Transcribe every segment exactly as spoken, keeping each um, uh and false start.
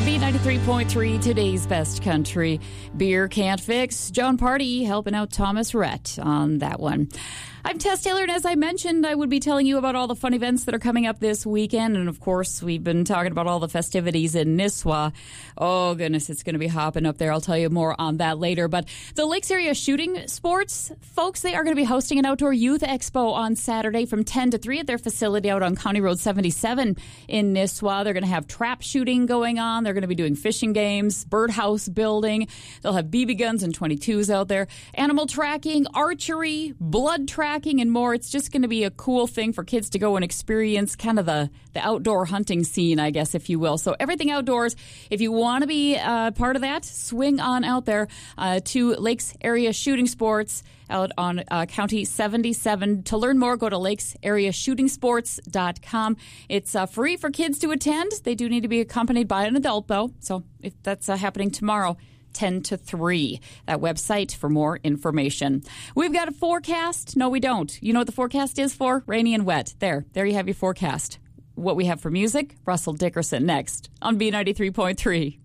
B ninety-three point three, today's best country. Beer can't fix. Joan Party helping out Thomas Rhett on that one. I'm Tess Taylor, and as I mentioned, I would be telling you about all the fun events that are coming up this weekend. And, of course, we've been talking about all the festivities in Nisswa. Oh, goodness, it's going to be hopping up there. I'll tell you more on that later. But the Lakes Area Shooting Sports, folks, they are going to be hosting an outdoor youth expo on Saturday from ten to three at their facility out on County Road seventy-seven in Nisswa. They're going to have trap shooting going on. They're going to be doing fishing games, birdhouse building. They'll have B B guns and twenty-twos out there, animal tracking, archery, blood tracking, and more. It's just going to be a cool thing for kids to go and experience kind of the, the outdoor hunting scene, I guess, if you will. So everything outdoors. If you want to be uh, part of that, swing on out there uh, to Lakes Area Shooting Sports out on uh, County seventy-seven. To learn more, go to lakes area shooting sports dot com. It's uh, free for kids to attend. They do need to be accompanied by an adult, though. So if that's uh, happening tomorrow, ten to three. That website for more information. We've got a forecast. No, we don't. You know what the forecast is for? Rainy and wet. There. There you have your forecast. What we have for music, Russell Dickerson next on B ninety-three point three.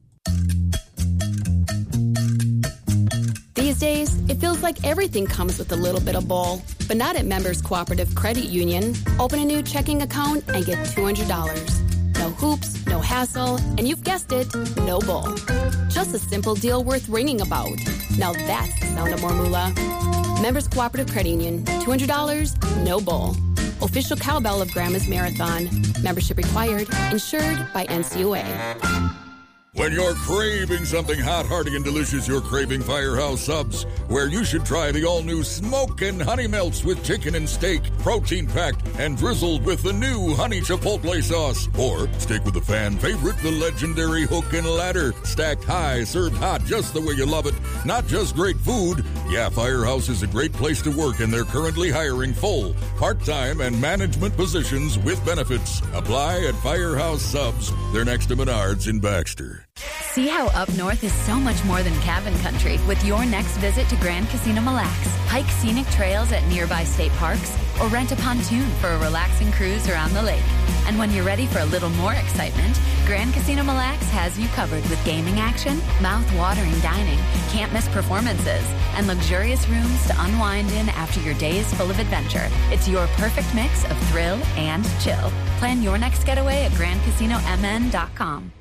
These days, it feels like everything comes with a little bit of bull. But not at Members Cooperative Credit Union. Open a new checking account and get two hundred dollars. No hoops, no hassle, and you've guessed it, no bull. Just a simple deal worth ringing about. Now that's the sound of more moolah. Members Cooperative Credit Union, two hundred dollars, no bull. Official cowbell of Grandma's Marathon. Membership required. Insured by N C U A. When you're craving something hot, hearty, and delicious, you're craving Firehouse Subs, where you should try the all-new Smokin' Honey Melts with chicken and steak, protein-packed and drizzled with the new Honey Chipotle sauce. Or stick with the fan favorite, the legendary Hook and Ladder, stacked high, served hot just the way you love it. Not just great food. Yeah, Firehouse is a great place to work, and they're currently hiring full, part-time, and management positions with benefits. Apply at Firehouse Subs. They're next to Menards in Baxter. See how up north is so much more than cabin country with your next visit to Grand Casino Mille Lacs. Hike scenic trails at nearby state parks or rent a pontoon for a relaxing cruise around the lake. And when you're ready for a little more excitement, Grand Casino Mille Lacs has you covered with gaming action, mouth-watering dining, can't-miss performances, and luxurious rooms to unwind in after your day is full of adventure. It's your perfect mix of thrill and chill. Plan your next getaway at grand casino m n dot com.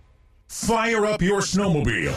Fire up your snowmobile.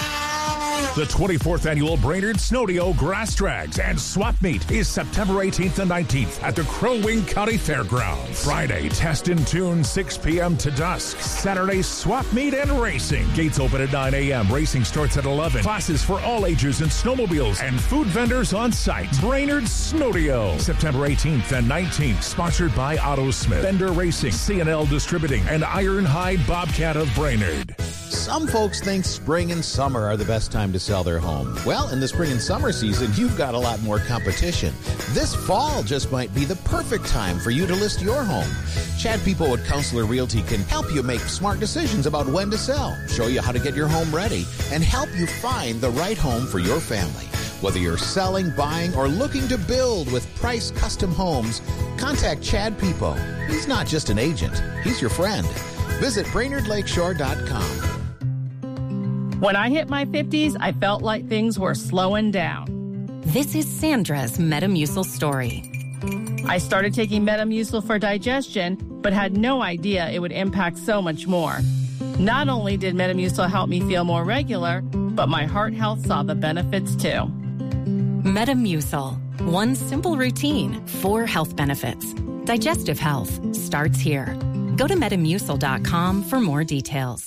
The twenty-fourth Annual Brainerd Snowdeo Grass Drags and Swap Meet is September eighteenth and nineteenth at the Crow Wing County Fairgrounds. Friday, Test and Tune, six p.m. to dusk. Saturday, Swap Meet and Racing. Gates open at nine a.m. Racing starts at eleven. Classes for all ages and snowmobiles and food vendors on site. Brainerd Snowdeo, September eighteenth and nineteenth. Sponsored by Autosmith, Bender Racing, C and L Distributing, and Ironhide Bobcat of Brainerd. Some folks think spring and summer are the best time to sell their home. Well, in the spring and summer season, you've got a lot more competition. This fall just might be the perfect time for you to list your home. Chad People at Counselor Realty can help you make smart decisions about when to sell, show you how to get your home ready, and help you find the right home for your family. Whether you're selling, buying, or looking to build with Price Custom Homes, contact Chad People. He's not just an agent, he's your friend. Visit Brainerd Lakeshore dot com. When I hit my fifties, I felt like things were slowing down. This is Sandra's Metamucil story. I started taking Metamucil for digestion, but had no idea it would impact so much more. Not only did Metamucil help me feel more regular, but my heart health saw the benefits too. Metamucil. One simple routine, four health benefits. Digestive health starts here. Go to metamucil dot com for more details.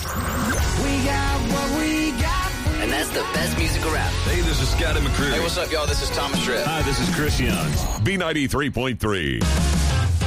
We got what we got. And that's the best music around. Hey, this is Scotty McCreery. Hey, what's up, y'all? This is Thomas Rhett. Hi, this is Chris Young. B ninety-three point three.